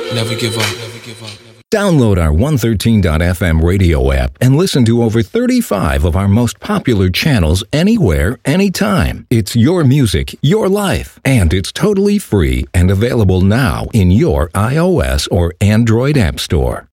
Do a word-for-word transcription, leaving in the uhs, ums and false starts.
Never give up. Never give up. Download our one thirteen dot f m radio app and listen to over thirty-five of our most popular channels anywhere, anytime. It's your music, your life, and it's totally free and available now in your iOS or Android app store.